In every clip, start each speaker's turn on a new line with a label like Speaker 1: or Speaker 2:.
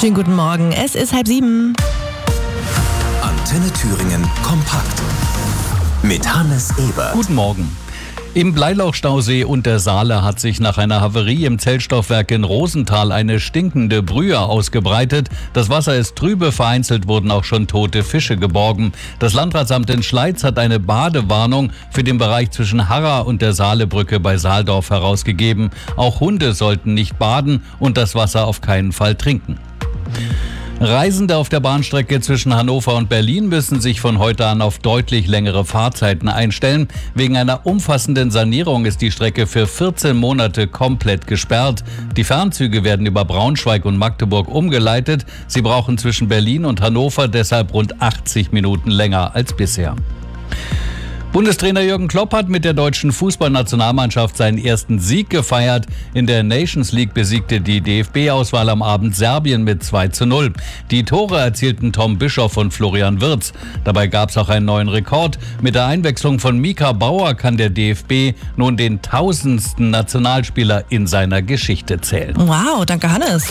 Speaker 1: Schönen guten Morgen, es ist 6:30.
Speaker 2: Antenne Thüringen kompakt mit Hannes Eber.
Speaker 3: Guten Morgen. Im Blailochstausee und der Saale hat sich nach einer Havarie im Zellstoffwerk in Rosenthal eine stinkende Brühe ausgebreitet. Das Wasser ist trübe, vereinzelt wurden auch schon tote Fische geborgen. Das Landratsamt in Schleiz hat eine Badewarnung für den Bereich zwischen Harra und der Saalebrücke bei Saaldorf herausgegeben. Auch Hunde sollten nicht baden und das Wasser auf keinen Fall trinken. Reisende auf der Bahnstrecke zwischen Hannover und Berlin müssen sich von heute an auf deutlich längere Fahrzeiten einstellen. Wegen einer umfassenden Sanierung ist die Strecke für 14 Monate komplett gesperrt. Die Fernzüge werden über Braunschweig und Magdeburg umgeleitet. Sie brauchen zwischen Berlin und Hannover deshalb rund 80 Minuten länger als bisher. Bundestrainer Jürgen Klopp hat mit der deutschen Fußballnationalmannschaft seinen ersten Sieg gefeiert. In der Nations League besiegte die DFB-Auswahl am Abend Serbien mit 2:0. Die Tore erzielten Tom Bischoff und Florian Wirtz. Dabei gab es auch einen neuen Rekord. Mit der Einwechslung von Mika Bauer kann der DFB nun den 1000. Nationalspieler in seiner Geschichte zählen.
Speaker 1: Wow, danke Hannes.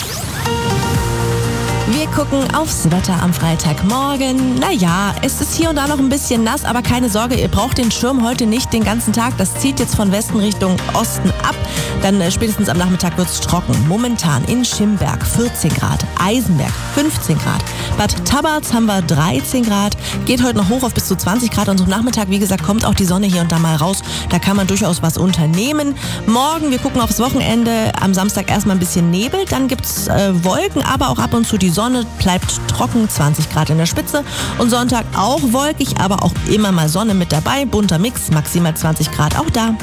Speaker 1: Wir gucken aufs Wetter am Freitagmorgen. Naja, es ist hier und da noch ein bisschen nass, aber keine Sorge, ihr braucht den Schirm heute nicht den ganzen Tag. Das zieht jetzt von Westen Richtung Osten ab. Dann spätestens am Nachmittag wird es trocken. Momentan in Schimberg 14 Grad, Eisenberg 15 Grad, Bad Tabarz haben wir 13 Grad, geht heute noch hoch auf bis zu 20 Grad und zum Nachmittag, wie gesagt, kommt auch die Sonne hier und da mal raus. Da kann man durchaus was unternehmen. Morgen, wir gucken aufs Wochenende, am Samstag erstmal ein bisschen Nebel, dann gibt's Wolken, aber auch ab und zu die Sonne, bleibt trocken, 20 Grad in der Spitze. Und Sonntag auch wolkig, aber auch immer mal Sonne mit dabei. Bunter Mix, maximal 20 Grad auch da.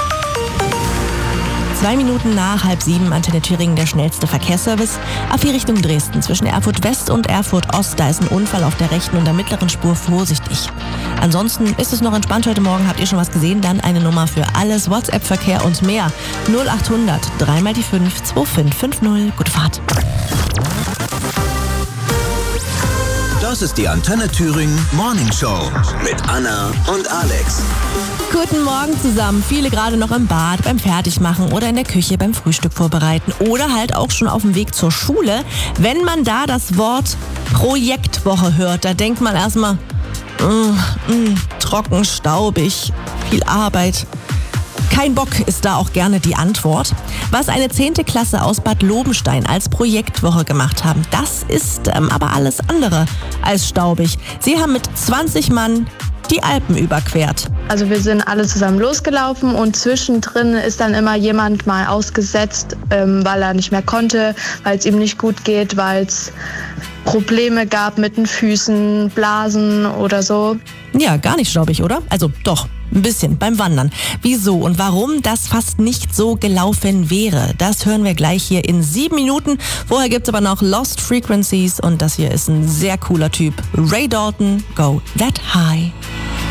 Speaker 1: 2 Minuten nach 6:30, Antenne Thüringen, der schnellste Verkehrsservice. A4 Richtung Dresden, zwischen Erfurt West und Erfurt Ost, da ist ein Unfall auf der rechten und der mittleren Spur, vorsichtig. Ansonsten ist es noch entspannt heute Morgen, habt ihr schon was gesehen? Dann eine Nummer für alles, WhatsApp-Verkehr und mehr. 0800 3 mal die 5 2550. Gute Fahrt.
Speaker 2: Das ist die Antenne Thüringen Morning Show mit Anna und Alex.
Speaker 1: Guten Morgen zusammen. Viele gerade noch im Bad, beim Fertigmachen oder in der Küche beim Frühstück vorbereiten oder halt auch schon auf dem Weg zur Schule. Wenn man da das Wort Projektwoche hört, da denkt man erstmal, trocken, staubig, viel Arbeit. Kein Bock ist da auch gerne die Antwort. Was eine 10. Klasse aus Bad Lobenstein als Projektwoche gemacht haben, das ist aber alles andere als staubig. Sie haben mit 20 Mann die Alpen überquert.
Speaker 4: Also wir sind alle zusammen losgelaufen und zwischendrin ist dann immer jemand mal ausgesetzt, weil er nicht mehr konnte, weil es ihm nicht gut geht, weil es Probleme gab mit den Füßen, Blasen oder so.
Speaker 1: Ja, gar nicht staubig, oder? Also doch. Ein bisschen beim Wandern. Wieso und warum das fast nicht so gelaufen wäre, das hören wir gleich hier in 7 Minuten. Vorher gibt's aber noch Lost Frequencies und das hier ist ein sehr cooler Typ. Ray Dalton, Go That High.